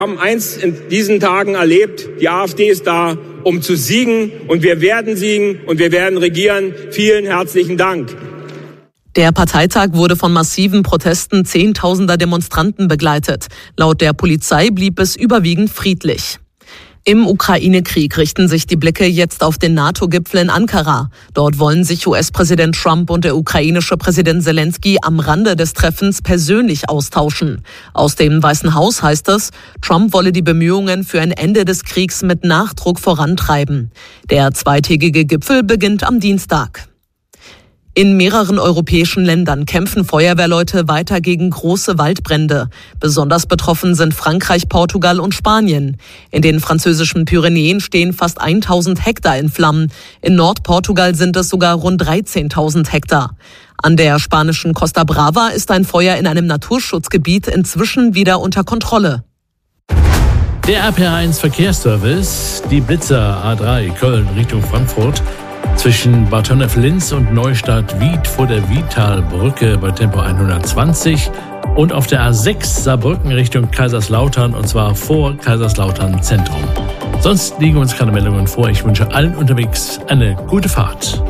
Wir haben eins in diesen Tagen erlebt, die AfD ist da, um zu siegen, und wir werden siegen und wir werden regieren. Vielen herzlichen Dank. Der Parteitag wurde von massiven Protesten Zehntausender Demonstranten begleitet. Laut der Polizei blieb es überwiegend friedlich. Im Ukraine-Krieg richten sich die Blicke jetzt auf den NATO-Gipfel in Ankara. Dort wollen sich US-Präsident Trump und der ukrainische Präsident Zelensky am Rande des Treffens persönlich austauschen. Aus dem Weißen Haus heißt es, Trump wolle die Bemühungen für ein Ende des Kriegs mit Nachdruck vorantreiben. Der zweitägige Gipfel beginnt am Dienstag. In mehreren europäischen Ländern kämpfen Feuerwehrleute weiter gegen große Waldbrände. Besonders betroffen sind Frankreich, Portugal und Spanien. In den französischen Pyrenäen stehen fast 1000 Hektar in Flammen. In Nordportugal sind es sogar rund 13.000 Hektar. An der spanischen Costa Brava ist ein Feuer in einem Naturschutzgebiet inzwischen wieder unter Kontrolle. Der RPR1 Verkehrsservice, die Blitzer A3 Köln Richtung Frankfurt, zwischen Bad Honnef-Linz und Neustadt-Wied vor der Wiedtalbrücke bei Tempo 120 und auf der A6 Saarbrücken Richtung Kaiserslautern, und zwar vor Kaiserslautern Zentrum. Sonst liegen uns keine Meldungen vor. Ich wünsche allen unterwegs eine gute Fahrt.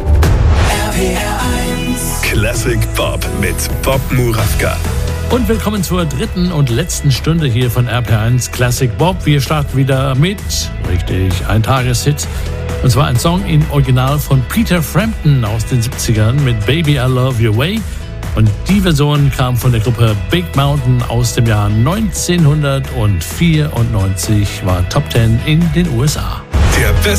RPR1 Classic Bob mit Bob Murawka. Und willkommen zur dritten und letzten Stunde hier von RPR1 Classic Bob. Wir starten wieder mit, richtig, ein Tageshit. Und zwar ein Song im Original von Peter Frampton aus den 70ern mit Baby I Love Your Way. Und die Version kam von der Gruppe Big Mountain aus dem Jahr 1994, war Top 10 in den USA. Der beste